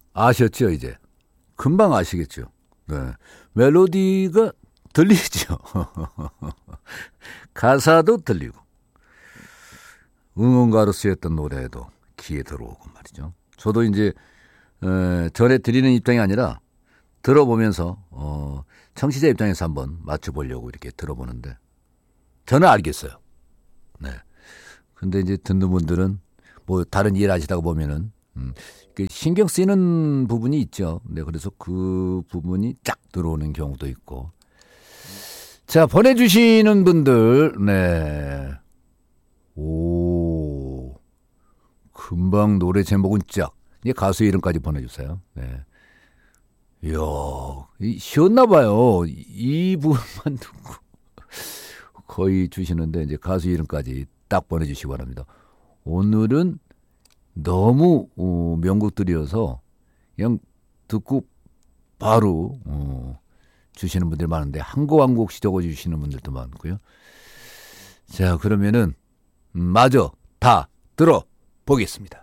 아셨죠, 이제? 금방 아시겠죠? 네. 멜로디가 들리죠. 가사도 들리고. 응원가로 쓰였던 노래도 귀에 들어오고 말이죠. 저도 이제 전에 드리는 입장이 아니라 들어보면서 청취자 입장에서 한번 맞춰보려고 이렇게 들어보는데 저는 알겠어요. 네. 근데 이제 듣는 분들은 뭐 다른 일 하시다가 보면은 신경 쓰이는 부분이 있죠. 네, 그래서 그 부분이 쫙 들어오는 경우도 있고. 자, 보내주시는 분들, 네. 오, 금방 노래 제목은 쫙. 이제 가수 이름까지 보내주세요. 네. 이야, 쉬웠나봐요. 이 부분만 듣고 거의 주시는데, 이제 가수 이름까지 딱 보내주시기 바랍니다. 오늘은 너무 명곡들이어서 그냥 듣고 바로 주시는 분들이 많은데 한 곡 한 곡씩 적어주시는 분들도 많고요. 자, 그러면은 마저 다 들어보겠습니다.